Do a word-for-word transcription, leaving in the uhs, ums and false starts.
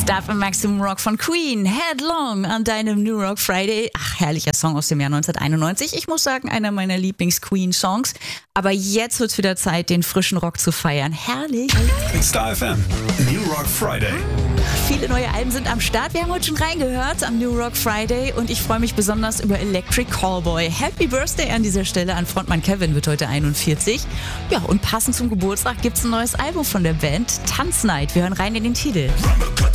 Stuff im Maximum Rock von Queen, Headlong an deinem New Rock Friday. Ach, herrlicher Song aus dem Jahr neunzehnhunderteinundneunzig. Ich muss sagen, einer meiner Lieblings-Queen-Songs. Aber jetzt wird's wieder Zeit, den frischen Rock zu feiern. Herrlich. Star F M, New Rock Friday. Viele neue Alben sind am Start. Wir haben heute schon reingehört am New Rock Friday und ich freue mich besonders über Electric Callboy. Happy Birthday an dieser Stelle an Frontmann Kevin, wird heute einundvierzig. Ja, und passend zum Geburtstag gibt's ein neues Album von der Band, Tanznight. Wir hören rein in den Titel.